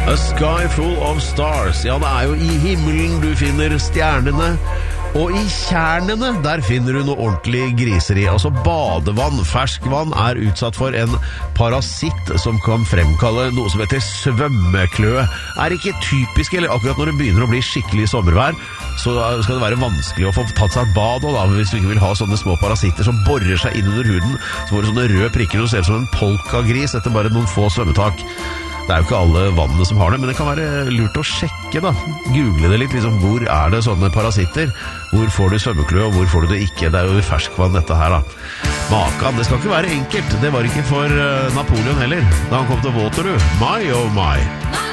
A sky full of stars. Ja, det jo i himmelen du finner stjernene, og i tjernene der finner du noe ordentlig griseri. Altså badevann, ferskvann utsatt for en parasitt som kan fremkalle noe som heter svømmekløe. Ikke typisk, eller akkurat når det begynner å bli skikkelig sommervær, så skal det være vanskelig å få tatt seg et bad, og da, hvis du ikke vil ha sånne små parasitter som borer seg inn under huden, så får du sånne røde prikker som ser ut som en polkagris etter bare noen få svømmetak. Det jo ikke alle vannene som har det, men det kan være lurt å sjekke da. Google det litt, liksom, hvor det sånne parasitter? Hvor får du svømmekløe, og hvor får du det ikke? Det jo i ferskvann dette her da. Makan, det skal ikke være enkelt. Det var ikke for Napoleon heller, da han kom til Waterloo. My oh my.